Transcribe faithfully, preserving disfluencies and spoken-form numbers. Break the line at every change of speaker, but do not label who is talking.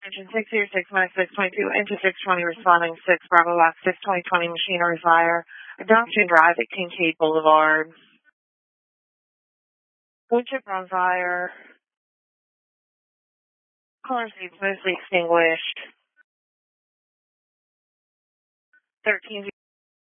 Engine six zero six minus six twenty-two, engine six twenty responding six Bravo Box six twenty twenty machinery fire. Adoption Drive at Kincaid Boulevard. Wood chip on fire. Car seats mostly extinguished. thirteen